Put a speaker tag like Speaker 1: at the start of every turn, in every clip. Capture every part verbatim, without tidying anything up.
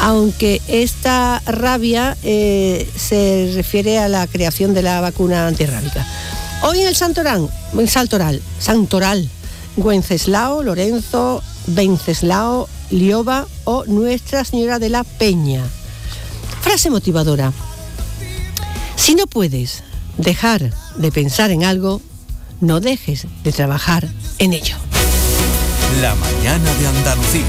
Speaker 1: aunque esta rabia eh, se refiere a la creación de la vacuna antirrábica. Hoy en el Santorán, en Saltoral, Santoral, Wenceslao, Lorenzo, Venceslao, Lioba o Nuestra Señora de la Peña. Frase motivadora. Si no puedes dejar de pensar en algo, no dejes de trabajar en ello.
Speaker 2: La mañana de Andalucía.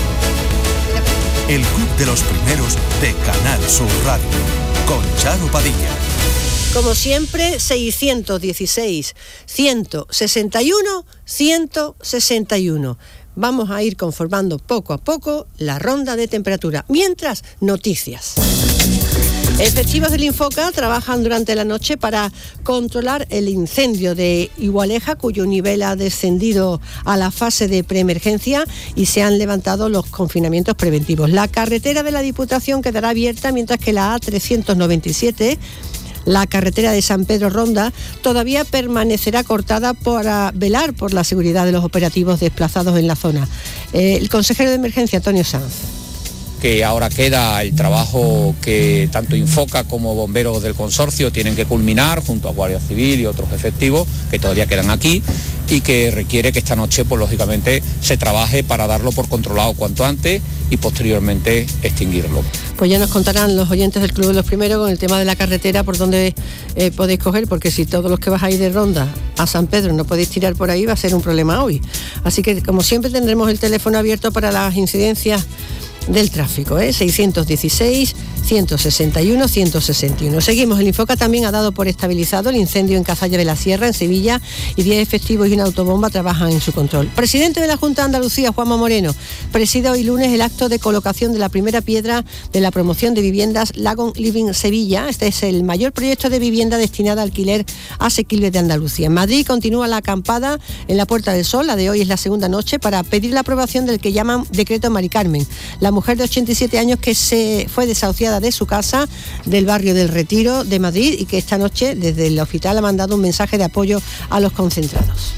Speaker 2: El club de los primeros de Canal Sur Radio. Con Charo Padilla.
Speaker 1: Como siempre, seiscientos dieciséis, ciento sesenta y uno, ciento sesenta y uno. Vamos a ir conformando poco a poco la ronda de temperatura. Mientras, noticias. Efectivos del Infoca trabajan durante la noche para controlar el incendio de Igualeja, cuyo nivel ha descendido a la fase de preemergencia y se han levantado los confinamientos preventivos. La carretera de la Diputación quedará abierta, mientras que la A trescientos noventa y siete, la carretera de San Pedro Ronda, todavía permanecerá cortada para velar por la seguridad de los operativos desplazados en la zona. Eh, el consejero de Emergencia, Antonio Sanz.
Speaker 3: Que ahora queda el trabajo que tanto Infoca como bomberos del consorcio tienen que culminar junto a Guardia Civil y otros efectivos que todavía quedan aquí y que requiere que esta noche, pues lógicamente, se trabaje para darlo por controlado cuanto antes y posteriormente extinguirlo.
Speaker 1: Pues ya nos contarán los oyentes del Club de los Primeros con el tema de la carretera por donde eh, podéis coger, porque si todos los que bajáis de Ronda a San Pedro no podéis tirar por ahí, va a ser un problema hoy. Así que, como siempre, tendremos el teléfono abierto para las incidencias del tráfico, ¿eh? seiscientos dieciséis, ciento sesenta y uno, ciento sesenta y uno. Seguimos. El Infoca también ha dado por estabilizado el incendio en Cazalla de la Sierra, en Sevilla, y diez efectivos y una autobomba trabajan en su control. Presidente de la Junta de Andalucía, Juanma Moreno, preside hoy lunes el acto de colocación de la primera piedra de la promoción de viviendas Lagon Living Sevilla. Este es el mayor proyecto de vivienda destinada a alquiler asequible de Andalucía. En Madrid continúa la acampada en la Puerta del Sol. La de hoy es la segunda noche para pedir la aprobación del que llaman Decreto Mari Carmen. La mujer de ochenta y siete años que se fue desahuciada de su casa del barrio del Retiro de Madrid y que esta noche desde el hospital ha mandado un mensaje de apoyo a los concentrados.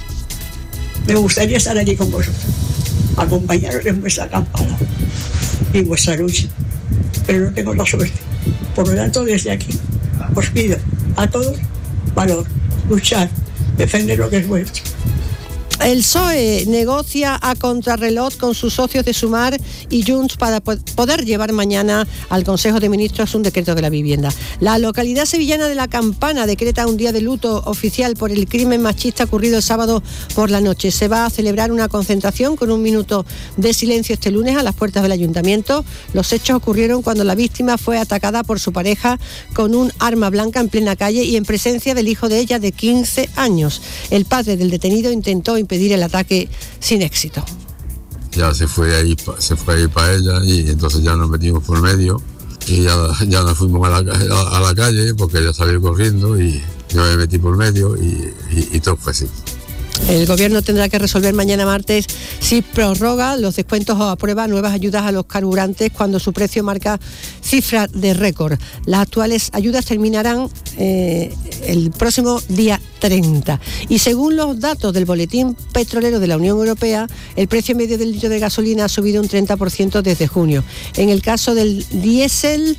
Speaker 4: Me gustaría estar allí con vosotros, acompañaros en vuestra acampada y en vuestra lucha, pero no tengo la suerte. Por lo tanto, desde aquí os pido a todos valor, luchar, defender lo que es vuestro.
Speaker 1: El P S O E negocia a contrarreloj con sus socios de Sumar y Junts para poder llevar mañana al Consejo de Ministros un decreto de la vivienda. La localidad sevillana de La Campana decreta un día de luto oficial por el crimen machista ocurrido el sábado por la noche. Se va a celebrar una concentración con un minuto de silencio este lunes a las puertas del ayuntamiento. Los hechos ocurrieron cuando la víctima fue atacada por su pareja con un arma blanca en plena calle y en presencia del hijo de ella de quince años. El padre del detenido intentó impedir el ataque sin éxito.
Speaker 5: Ya se fue ahí, se fue ahí para ella y entonces ya nos metimos por medio y ya, ya nos fuimos a la, a, a la calle porque ella salió corriendo y yo me metí por medio y, y, y todo fue así.
Speaker 1: El Gobierno tendrá que resolver mañana martes si prorroga los descuentos o aprueba nuevas ayudas a los carburantes cuando su precio marca cifras de récord. Las actuales ayudas terminarán eh, el próximo día treinta. Y según los datos del Boletín Petrolero de la Unión Europea, el precio medio del litro de gasolina ha subido un treinta por ciento desde junio. En el caso del diésel,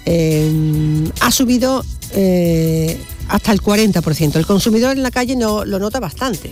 Speaker 1: eh, ha subido eh, hasta el cuarenta por ciento. El consumidor en la calle no, lo nota bastante.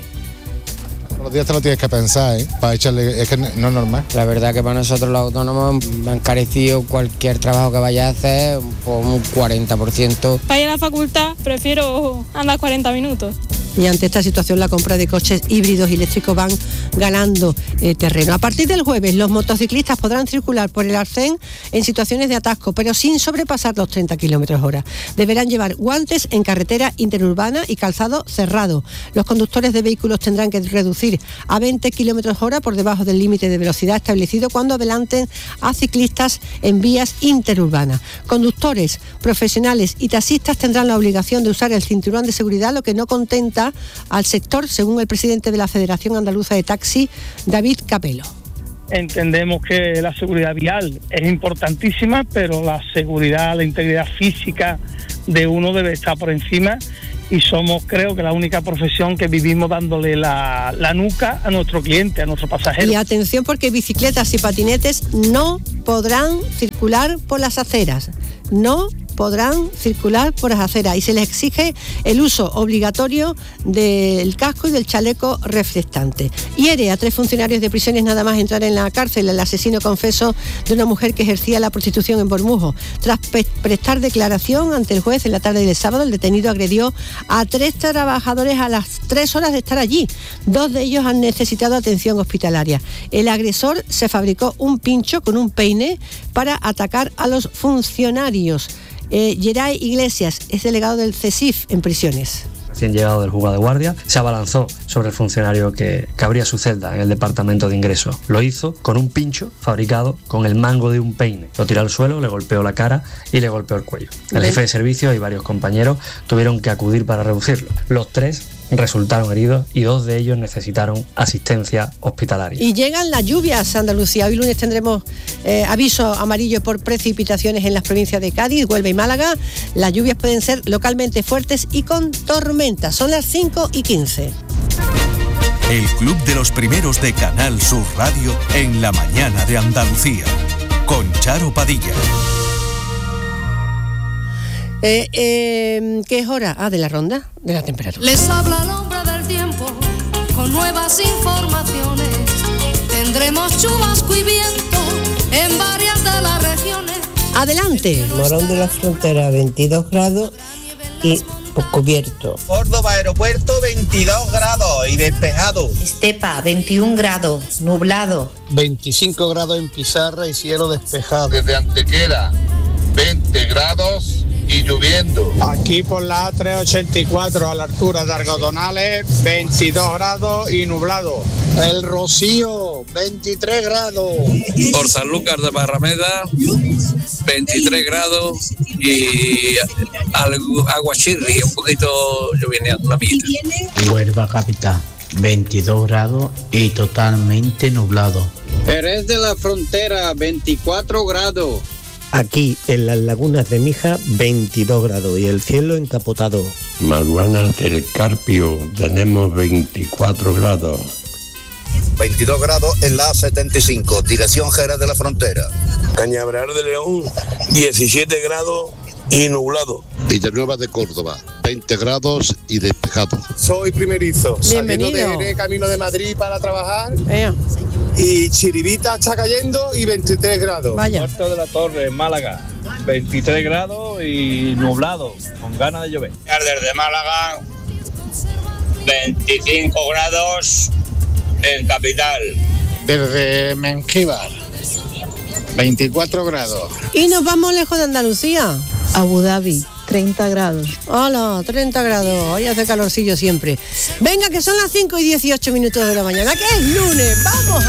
Speaker 6: Los días te lo tienes que pensar, ¿eh? Para echarle, es que no es normal.
Speaker 7: La verdad que para nosotros los autónomos me han encarecido cualquier trabajo que vaya a hacer por un cuarenta por ciento.
Speaker 8: Para ir a la facultad prefiero andar cuarenta minutos.
Speaker 1: Y ante esta situación la compra de coches híbridos y eléctricos van ganando eh, terreno. A partir del jueves los motociclistas podrán circular por el Arcén en situaciones de atasco, pero sin sobrepasar los treinta kilómetros hora. Deberán llevar guantes en carretera interurbana y calzado cerrado. Los conductores de vehículos tendrán que reducir a veinte kilómetros hora por debajo del límite de velocidad establecido cuando adelanten a ciclistas en vías interurbanas. Conductores, profesionales y taxistas tendrán la obligación de usar el cinturón de seguridad, lo que no contenta al sector, según el presidente de la Federación Andaluza de Taxi, David Capelo.
Speaker 9: Entendemos que la seguridad vial es importantísima, pero la seguridad, la integridad física de uno debe estar por encima y somos, creo que la única profesión que vivimos dándole la, la nuca a nuestro cliente, a nuestro pasajero.
Speaker 1: Y atención, porque bicicletas y patinetes no podrán circular por las aceras, no podrán circular por las aceras y se les exige el uso obligatorio del casco y del chaleco reflectante. Hiere a tres funcionarios de prisiones nada más entrar en la cárcel el asesino confeso de una mujer que ejercía la prostitución en Bormujos. Tras pe- prestar declaración ante el juez en la tarde del sábado, el detenido agredió a tres trabajadores a las tres horas de estar allí. Dos de ellos han necesitado atención hospitalaria. El agresor se fabricó un pincho con un peine para atacar a los funcionarios. Eh, Geray Iglesias es delegado del CESIF en prisiones.
Speaker 10: Recién llegado del juzgado de guardia, se abalanzó sobre el funcionario que, que abría su celda en el departamento de ingreso. Lo hizo con un pincho fabricado con el mango de un peine. Lo tiró al suelo, le golpeó la cara y le golpeó el cuello. El jefe de servicio y varios compañeros tuvieron que acudir para reducirlo. Los tres resultaron heridos y dos de ellos necesitaron asistencia hospitalaria.
Speaker 1: Y llegan las lluvias a Andalucía. Hoy lunes tendremos eh, aviso amarillo por precipitaciones en las provincias de Cádiz, Huelva y Málaga. Las lluvias pueden ser localmente fuertes y con tormentas. Son las cinco y quince.
Speaker 2: El Club de los Primeros de Canal Sur Radio en la mañana de Andalucía, con Charo Padilla.
Speaker 1: Eh, eh, ¿Qué es hora? Ah, de la ronda de la temperatura.
Speaker 11: Les habla el hombre del tiempo con nuevas informaciones. Tendremos chubasco y viento en varias de las regiones.
Speaker 1: Adelante.
Speaker 12: Morón de la Frontera, veintidós grados y cubierto.
Speaker 13: Córdoba Aeropuerto, veintidós grados y despejado.
Speaker 14: Estepa, veintiún grados, nublado.
Speaker 15: veinticinco grados en Pizarra y cielo despejado.
Speaker 16: Desde Antequera, veinte grados y lloviendo.
Speaker 17: Aquí por la A trescientos ochenta y cuatro a la altura de Argodonales, veintidós grados y nublado.
Speaker 15: El Rocío, veintitrés grados.
Speaker 18: Por Sanlúcar de Barrameda, veintitrés grados y algo, aguachirri, un poquito lloviendo la mitad.
Speaker 19: Huelva capital, veintidós grados y totalmente nublado.
Speaker 20: Jerez de la Frontera, veinticuatro grados.
Speaker 21: Aquí, en las lagunas de Mija, veintidós grados y el cielo encapotado.
Speaker 22: Maruana del Carpio, tenemos veinticuatro grados.
Speaker 23: veintidós grados en la A setenta y cinco, dirección Jerez de la Frontera.
Speaker 24: Cañaveral de León, diecisiete grados y nublado.
Speaker 25: Villanueva de Córdoba, veinte grados y despejado.
Speaker 26: Soy primerizo,
Speaker 1: bienvenido.
Speaker 26: Saliendo de, de camino de Madrid para trabajar.
Speaker 1: Ea.
Speaker 26: Y Chiribita está cayendo y veintitrés grados.
Speaker 1: Vaya.
Speaker 9: Puerto de la Torre, en Málaga, veintitrés grados y nublado, con ganas de llover.
Speaker 27: Desde Málaga, veinticinco grados en capital.
Speaker 15: Desde Mengíbar, veinticuatro grados.
Speaker 1: Y nos vamos lejos de Andalucía.
Speaker 28: Abu Dhabi, treinta grados.
Speaker 1: Hola, treinta grados. Hoy hace calorcillo siempre. Venga, que son las cinco y dieciocho minutos de la mañana, que es lunes. ¡Vamos!